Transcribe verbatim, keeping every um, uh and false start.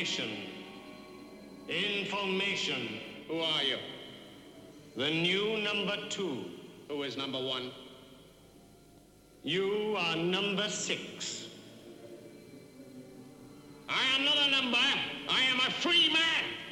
Information. Information. Who are you? The new number two. Who is number one? You are number six. I am not a number. I am a free man.